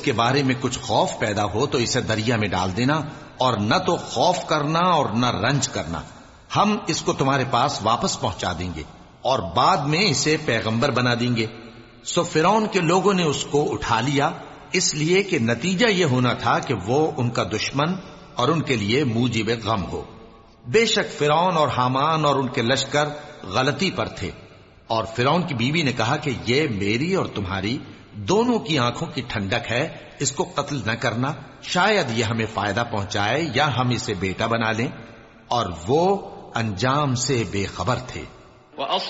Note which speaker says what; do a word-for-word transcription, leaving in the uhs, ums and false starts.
Speaker 1: इसके बारे में कुछ खौफ पैदा हो तो इसे दरिया में डाल देना, और न तो खौफ करना और न रंज करना। हम इसको तुम्हारे पास वापस पहुंचा देंगे और बाद में इसे पैगंबर बना देंगे। सो फिरौन के लोगों ने उसको उठा लिया, इसलिए कि नतीजा यह होना था कि वो उनका दुश्मन और उनके लिए मूजिब गम हो। बेशक फिरौन और हामान और उनके लश्कर गलती पर थे। और फिरौन की बीवी ने कहा कि ये मेरी और तुम्हारी दोनों की आंखों की ठंडक है, इसको कत्ल न करना, शायद यह हमें फायदा पहुंचाए या हम इसे बेटा बना लें। और वो अंजाम से बेखबर थे।